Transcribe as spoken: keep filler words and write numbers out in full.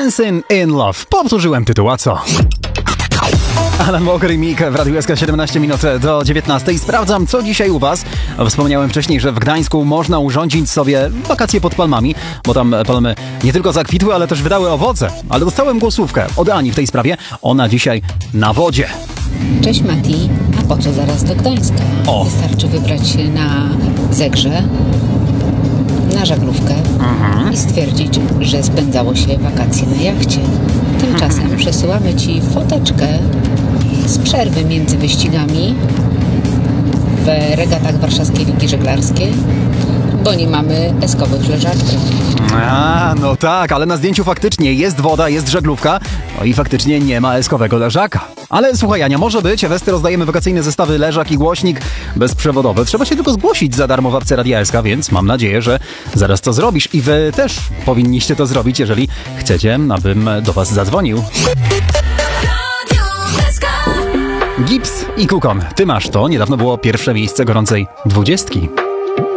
Dancing in Love. Powtórzyłem tytuł, a co? Alan Walker i Mik w Radiu S K, siedemnaście minut do dziewiętnastej. Sprawdzam, co dzisiaj u was. Wspomniałem wcześniej, że w Gdańsku można urządzić sobie wakacje pod palmami, bo tam palmy nie tylko zakwitły, ale też wydały owoce. Ale dostałem głosówkę od Ani w tej sprawie. Ona dzisiaj na wodzie. Cześć Mati, a po co zaraz do Gdańska? O. Wystarczy wybrać się na Zegrze, na żaglówkę Mhm. i stwierdzić, że spędzało się wakacje na jachcie. Tymczasem Mhm. przesyłamy Ci foteczkę z przerwy między wyścigami w regatach Warszawskiej Ligi Żeglarskiej, bo nie mamy eskowych leżaków. A, no tak, ale na zdjęciu faktycznie jest woda, jest żaglówka, no i faktycznie nie ma eskowego leżaka. Ale słuchaj, Ania, może być, w Esty rozdajemy wakacyjne zestawy leżak i głośnik bezprzewodowy. Trzeba się tylko zgłosić za darmo w apce Radia S K, więc mam nadzieję, że zaraz to zrobisz. I wy też powinniście to zrobić, jeżeli chcecie, abym do was zadzwonił. Gips i Kukon. Ty masz to. Niedawno było pierwsze miejsce gorącej dwudziestki.